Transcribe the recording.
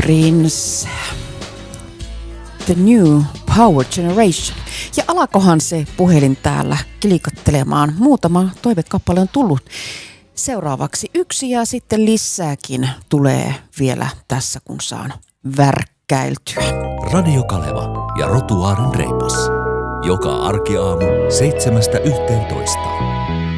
Prince, The New Power Generation. Ja alakohan se puhelin täällä kilikattelemaan. Muutama toivekappale on tullut. Seuraavaksi yksi ja sitten lisääkin tulee vielä tässä, kun saan värkkäiltyä. Radio Kaleva ja Rotuaaren reipas. Joka arkiaamu 7–11.